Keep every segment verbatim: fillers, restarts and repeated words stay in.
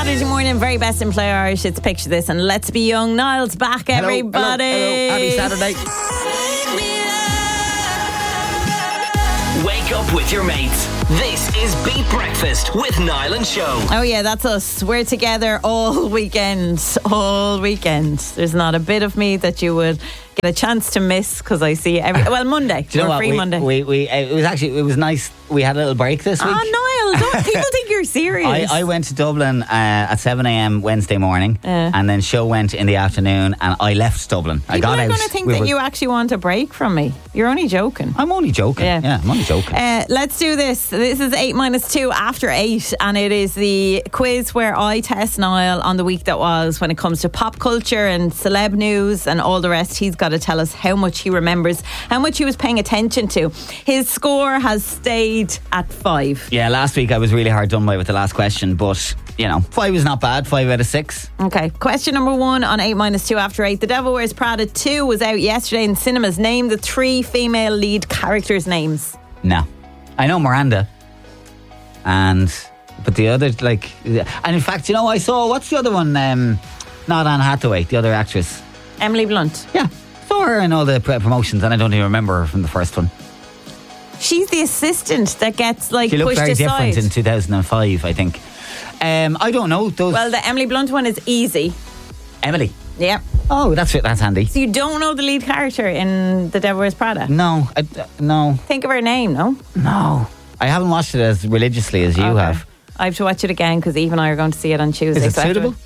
Saturday morning, very best in Play Irish. It's Picture This and Let's Be Young. Niall's back, Hello, everybody. Hello, hello. Happy Saturday. Wake up with your mates. This is Beat Breakfast with Niall and Show. Oh yeah, that's us. We're together all weekend. All weekend. There's not a bit of me that you would get a chance to miss because I see every. Well, Monday. Do you know We're what? free we, Monday. We, we, it was actually it was nice. We had a little break this week. Oh, Niall, don't people think you're serious? I, I went to Dublin uh, at seven a.m. Wednesday morning, Uh. and then show went in the afternoon, and I left Dublin. People I got are out. going to think we that were- you actually want a break from me. You're only joking. I'm only joking. Yeah. Yeah, I'm only joking. Uh, let's do this. This is eight minus two after eight, and it is the quiz where I test Niall on the week that was when it comes to pop culture and celeb news and all the rest. He's got to tell us how much he remembers, how much he was paying attention to. His score has stayed at five. Yeah, last week I was really hard done by with the last question, but you know, five is not bad. Five out of six. Okay, question number one on eight minus two after eight. The Devil Wears Prada two was out yesterday in cinemas. Name the three female lead characters' names. No, I know Miranda, and but the other like, and in fact, you know, I saw what's the other one? Um, not Anne Hathaway, the other actress. Emily Blunt. Yeah, saw her in all the pre- promotions, and I don't even remember her from the first one. She's the assistant that gets like She looked pushed very aside. different in two thousand five, I think. Um, I don't know those. Well, the Emily Blunt one is easy. Emily. Yeah. Oh, that's that's handy. So you don't know the lead character in The Devil Wears Prada? No, I, uh, no, Think of her name, no? no. I haven't watched it as religiously as you Okay. have. I have to watch it again because Eve and I are going to see it on Tuesday. Is it so I have to- suitable?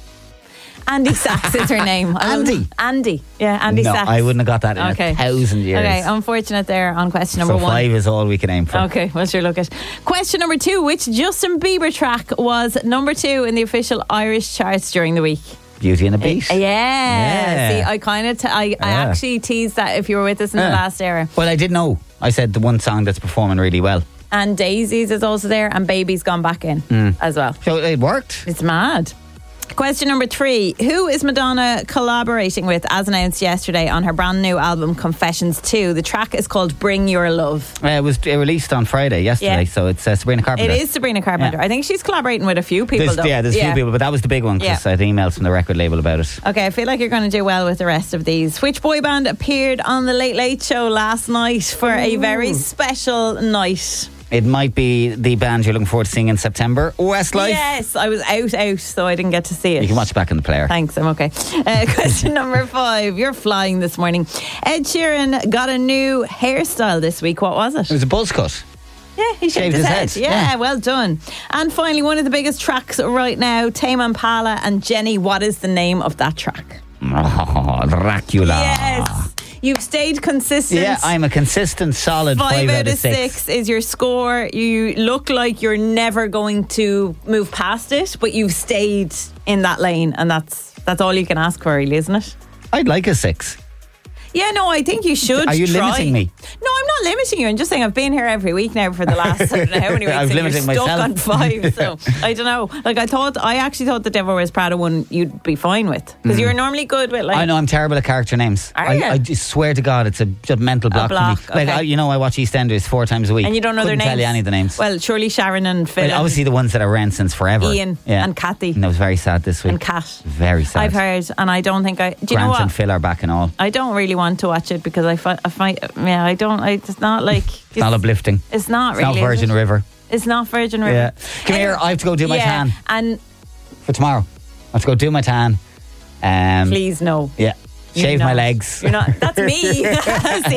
Andy Sachs is her name. I will- Andy? Andy. Yeah, Andy no, Sachs. I wouldn't have got that in Okay. a thousand years. Okay, unfortunate there on question number so one. five is all we can aim for. Okay, we'll sure look at. Question number two. Which Justin Bieber track was number two in the official Irish charts during the week? Beauty and the Beast. Yeah. Yeah. See, I kind of, t- I, I Yeah. actually teased that if you were with us in the Yeah. last era. Well, I did know. I said the one song that's performing really well. And Daisies is also there, and Baby's gone back in Mm. as well. So it worked. It's mad. Question number three. Who is Madonna collaborating with as announced yesterday on her brand new album Confessions two? The track is called Bring Your Love. Uh, it was uh, released on Friday, yesterday, Yeah. so it's uh, Sabrina Carpenter. It is Sabrina Carpenter. Yeah. I think she's collaborating with a few people There's, though. yeah, there's a few people, but that was the big one because Yeah. I had emails from the record label about it. Okay, I feel like you're going to do well with the rest of these. Which boy band appeared on the Late Late Show last night for a very special night? It might be the band you're looking forward to seeing in September, Westlife. Yes, I was out, out, so I didn't get to see it. You can watch it back in the player. Thanks, I'm okay. Uh, question number five. You're flying this morning. Ed Sheeran got a new hairstyle this week. What was it? It was a buzz cut. Yeah, he shaved Shaved his, his head. head, Yeah, yeah. well done. And finally, one of the biggest tracks right now, Tame Impala and Jenny. What is the name of that track? Oh, Dracula. Yes. You've stayed consistent. Yeah, I'm a consistent, solid Five, five, out of six. is your score. You look like you're never going to move past it, but you've stayed in that lane, and that's that's all you can ask for, really, isn't it? I'd like a six. Yeah, no, I think you should. Are you try. limiting me? No, I'm not limiting you. I'm just saying I've been here every week now for the last I don't know how many weeks. I've and limited you're stuck myself. on five, so I don't know. Like I thought, I actually thought the Devil Wears Prada one you'd be fine with because you're normally good with like. I know I'm terrible at character names. Are I, you? I just swear to God, it's a just mental block, block, for me. Like okay. I, you know, I watch EastEnders four times a week, And you don't know Couldn't their names. Tell you any of the names. Well, surely Sharon and Phil, Well, and obviously the ones that are around since forever. Ian Yeah. and Kathy And it was very sad this week. and Kat. Very sad. I've heard, and I don't think I. Do you Grant know what? and Phil are back and all. I don't really want to watch it because I find, I find yeah, I don't. I, it's not like It's not uplifting. It's not It's really. not is Virgin it? River. It's not Virgin River. Yeah. Come here, I have to go do my yeah, tan and for tomorrow. I have to go do my tan. Um, please no. Yeah. You're Shave my not. legs. You're not. That's me. See,